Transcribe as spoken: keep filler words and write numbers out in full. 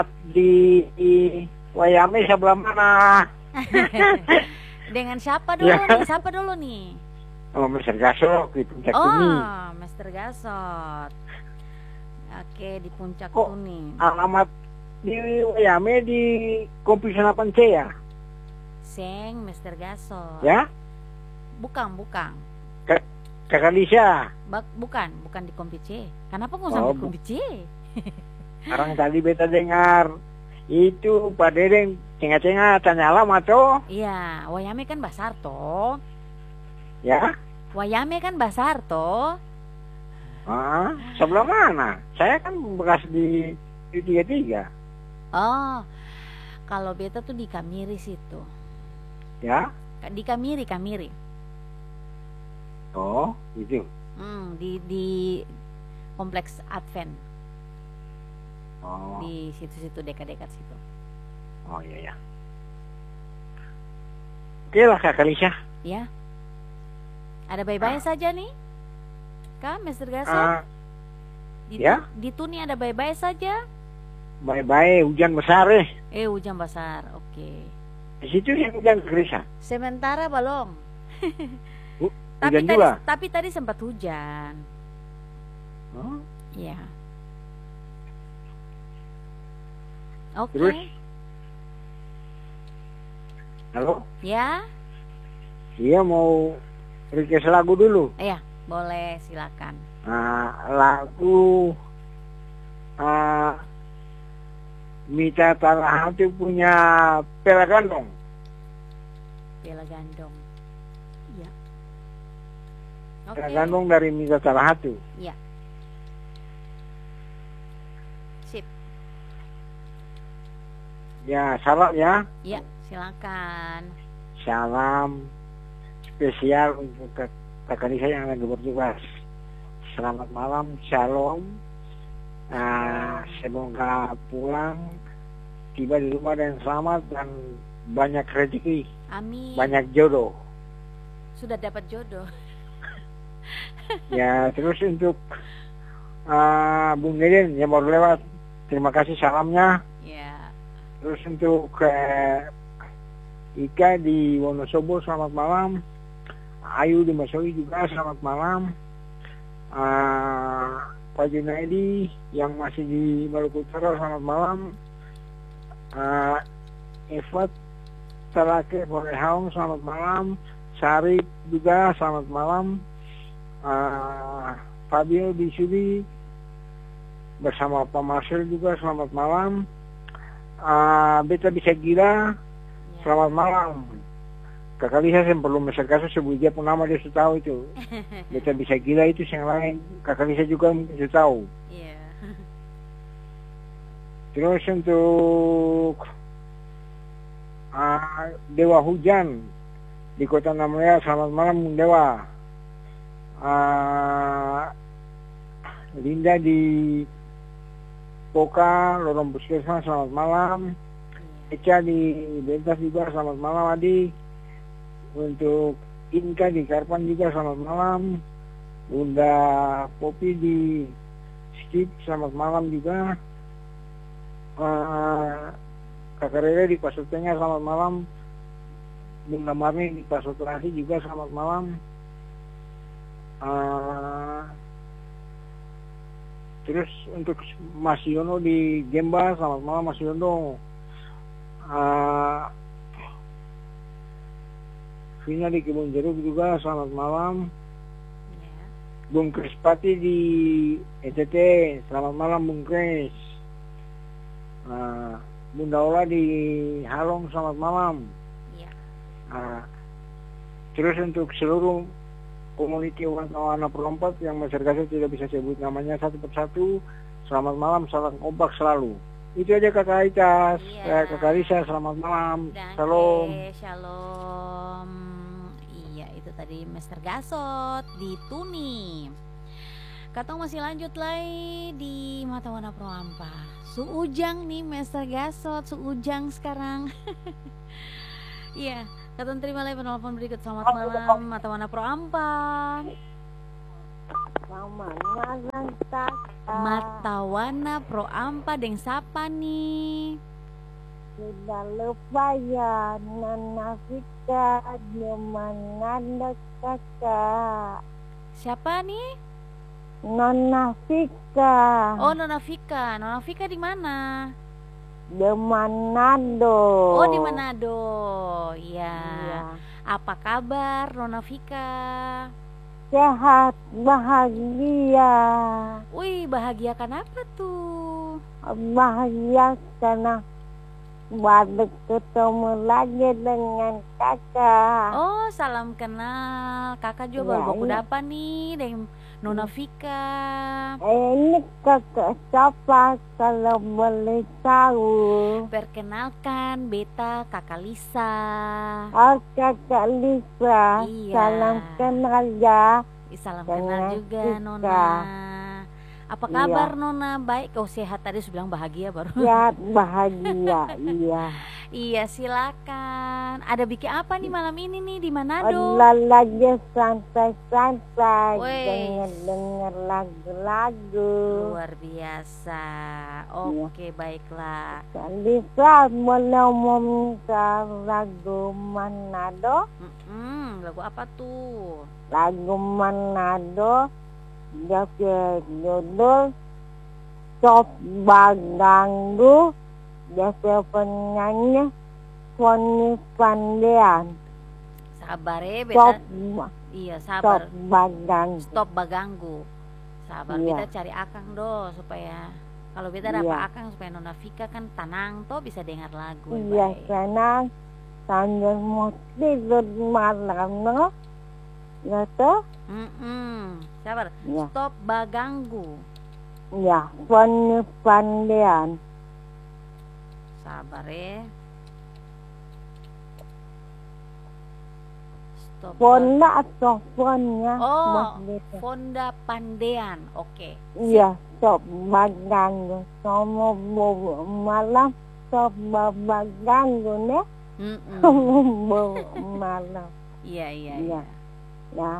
di, di Wayame sebelah mana? Dengan siapa dulu Ya. nih? Siapa dulu nih? Oh, mister Gasok di Puncak Oh, Tuni. mister Gasot. Oke, di Puncak Kok Tuni. alamat di Wayame di Kopi Senapan C ya? Seng, mister Gasot. Ya? Bukan, bukan. Ke- Kakak Lisa. Bak, bukan, bukan di Kompi C. Kenapa kok Oh, sampai bu- Kompi C? Sekarang tadi beta dengar itu Pak Dedeng cengat-cengat tanya alamat toh. Iya, Wayame kan Basar toh. Ya? Wayame kan Basar toh. Ah, sebelah mana? Saya kan bekas di di tiga tiga. Oh, kalau beta tuh di Kamiri situ. Ya? Di Kamiri, Kamiri. Oh, itu. Hmm, di di kompleks Advent. Oh, Di situ-situ dekat-dekat situ. oh iya ya. Oke lah Kakak Lisa. Ya. Ada bye-bye Ah. saja nih. Kak, mister Gasot? Ah, Di, ya. di Tuni ada bye-bye saja? bye-bye hujan besar eh. Eh, hujan besar. Oke. Di situ yang hujan Kakak Lisa. Sementara belum. Hu- Tapi Hujan tadi, juga. tapi tadi sempat hujan. Oh, Ya. Oke. terus? Halo? Ya. Iya mau request lagu dulu. Iya, boleh silakan. Nah, lagu ah, Mita Tanah Hati punya Pela Gandong. Bela Gandong. Iya. Oke. Pela Gandong dari Mita Tanah Hati. Iya. Sip. Ya, salam ya. Iya, silakan. Salam spesial untuk Kak- kakak saya yang lagi bertugas. Selamat malam, shalom. Nah, semoga pulang tiba di rumah dan selamat dan banyak rezeki, Amin. banyak jodoh. Sudah dapat jodoh. Ya, terus untuk uh, Bung Deden yang baru lewat, terima kasih salamnya. Ya. Terus untuk uh, Ika di Wonosobo, selamat malam. Ayu di Masawi juga, selamat malam. Uh, Pak Junaidi yang masih di Maluku Utara, selamat malam. Uh, Evat Talake Borehaung, selamat malam. Sarip juga, selamat malam. Uh, Fabio di Sudi bersama Pak Marcel juga, selamat malam. Uh, Beta bisa gila, Ya. selamat malam. Kakak Lisa yang perlu Mister Gasot sebut dia pun nama dia sudah tahu itu. Beta bisa gila itu yang lain. Kakak Lisa juga mungkin sudah tahu. Iya. Terus untuk uh, Dewa Hujan di Kota Namaya, selamat malam Bung Dewa. Uh, Linda di Poka, Lorong Puskesmas, selamat malam. Eca di Bentas juga, selamat malam Adi. Untuk Inka di Karpan juga, selamat malam. Bunda Popi di Skip, selamat malam juga. Uh, Kakak Rere di Pasar Tengah, selamat malam. Bunda Marni di Pasar Terasi juga, selamat malam. Uh, terus untuk Mas Yono di Gemba, selamat malam Mas Yono. Uh, Vina di Kebun Jeruk juga, selamat malam. Ya. Bung Krispati di E T T, selamat malam Bung Kris. Uh, Bunda Ola di Halong, selamat malam. Ya. Uh, terus untuk seluruh komuniti warna perompak yang masyarakat tidak bisa sebut namanya satu persatu, selamat malam, salam kompak selalu. Itu aja Kakak Aitas. Iya. Eh, Kakak Lisa, selamat malam. Danke, Salam. Shalom. Iya, itu tadi mister Gasot di Tuni. Katong masih lanjut lagi di Mata Warna Pro Ampa. Suujang nih mister Gasot, suujang sekarang. Iya, katong terima lagi penelpon berikut. Selamat malam Mata Warna Pro Ampa. Samanan Kakak. Matawana Pro Ampa deng sapa nih? Sudah lupa ya Nona Vika Dimananda Kakak. Siapa nih? Nona Vika. Oh, Nona Vika. Nona Vika di mana? Di Manado. Oh, di Manado. Ya. Iya. Apa kabar Nona Vika? Sehat, bahagia. Wih, bahagia kenapa tuh? Bahagia karena baru ketemu lagi dengan kakak. Oh, salam kenal. Kakak juga Ya, baru baku iya. dapa nih dengan Nona Vika. Eh, ini kakak siapa kalau boleh tahu? Perkenalkan, beta Kakak Lisa. Oh, kakak Lisa. Iya. Salam kenal ya. Ih, salam Dengan kenal juga Vika. Nona. Apa Iya. kabar Nona? Baik, oh sehat tadi sudah bilang bahagia baru. Sehat, bahagia. Iya. Iya, silakan. Ada bikin apa nih malam ini nih di Manado? Olahraga santai-santai. Wes. Dengar-dengar lagu-lagu. Luar biasa. Oke, baiklah. Kak Lisa boleh meminta lagu Manado? Mm-mm, lagu apa tuh? Lagu Manado dia punya judul Coba Ganggu. Dia punya penyanyi Foni Pandian. Sabar ya, beta. Coba, Iya, sabar. coba ganggu. Stop baganggu. Sabar, Iya. beta cari akang do supaya kalau beta Iya. dapat akang supaya Nona Vika kan tenang toh bisa dengar lagu. Iya, baik. senang sambil mau tidur malam no. Ya toh? Mm-mm. Sabar. Ya. Stop baganggu. Ya, Foni Pandian. Sabar ya. Stop. Fonda atau fonnya? Oh, Maksudnya. Fonda Pandean. Oke. Iya, coba ganggu. Sama bobo malam, coba ganggu nih. Mm-mm. Bobo malam. Iya, iya, Iya. iya. Ya,